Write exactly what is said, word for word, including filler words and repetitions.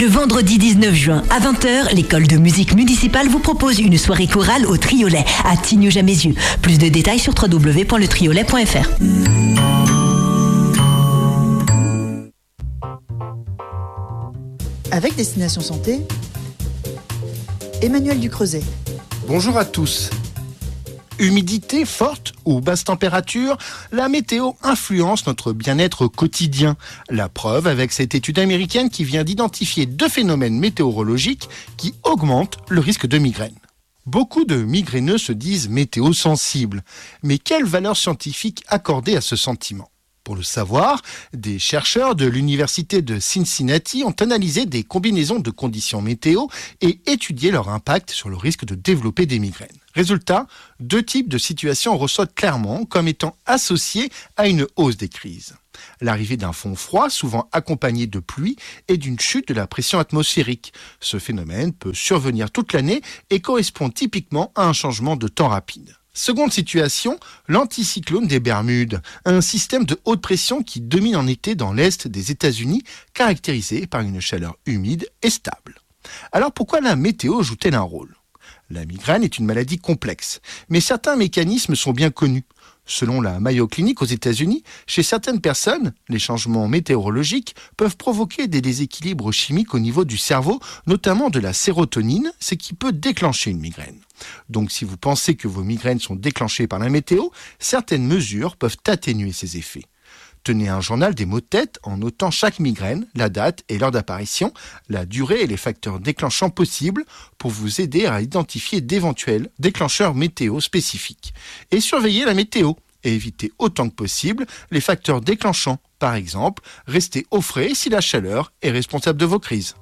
Le vendredi dix-neuf juin à vingt heures, l'école de musique municipale vous propose une soirée chorale au Triolet à Tignes-Jamézieux. Plus de détails sur w w w point le triolet point f r. Avec Destination Santé, Emmanuel Ducreuset. Bonjour à tous. Humidité forte ou basse température, la météo influence notre bien-être quotidien. La preuve avec cette étude américaine qui vient d'identifier deux phénomènes météorologiques qui augmentent le risque de migraine. Beaucoup de migraineux se disent météo-sensibles, mais quelle valeur scientifique accorder à ce sentiment ? Pour le savoir, des chercheurs de l'université de Cincinnati ont analysé des combinaisons de conditions météo et étudié leur impact sur le risque de développer des migraines. Résultat, deux types de situations ressortent clairement comme étant associés à une hausse des crises. L'arrivée d'un front froid, souvent accompagné de pluie, et d'une chute de la pression atmosphérique. Ce phénomène peut survenir toute l'année et correspond typiquement à un changement de temps rapide. Seconde situation, l'anticyclone des Bermudes, un système de haute pression qui domine en été dans l'est des États-Unis, caractérisé par une chaleur humide et stable. Alors pourquoi la météo joue-t-elle un rôle ? La migraine est une maladie complexe, mais certains mécanismes sont bien connus. Selon la Mayo Clinic aux États-Unis, chez certaines personnes, les changements météorologiques peuvent provoquer des déséquilibres chimiques au niveau du cerveau, notamment de la sérotonine, ce qui peut déclencher une migraine. Donc si vous pensez que vos migraines sont déclenchées par la météo, certaines mesures peuvent atténuer ces effets. Tenez un journal des maux de tête en notant chaque migraine, la date et l'heure d'apparition, la durée et les facteurs déclenchants possibles pour vous aider à identifier d'éventuels déclencheurs météo spécifiques. Et surveillez la météo et évitez autant que possible les facteurs déclenchants. Par exemple, restez au frais si la chaleur est responsable de vos crises.